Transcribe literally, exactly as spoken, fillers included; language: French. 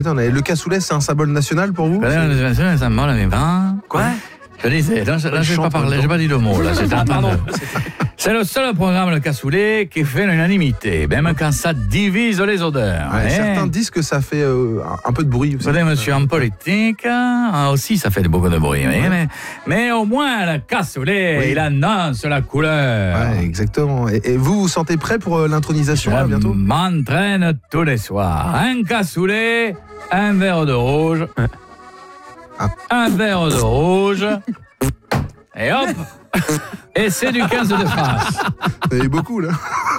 Attends, le cassoulet, c'est un symbole national pour vous? C'est un symbole, mais ben. Quoi? Je disais, là, là je n'ai pas parlé, j'ai pas dit le mot, là, c'était un pardon. C'est le seul programme, le cassoulet, qui fait l'unanimité, même quand ça divise les odeurs. Ouais, hein. Certains disent que ça fait euh, un peu de bruit. Vous savez, monsieur, en politique, hein, aussi, ça fait beaucoup de bruit. Ouais. Mais, mais au moins, le cassoulet, oui. il annonce la couleur. Ouais, exactement. Et, et vous, vous sentez prêt pour euh, l'intronisation, là, bientôt? Je m'entraîne tous les soirs. Un cassoulet, un verre de rouge. Ouais. Ah. Un verre de rouge, et hop, et c'est du quinze de face. Il y a beaucoup, là.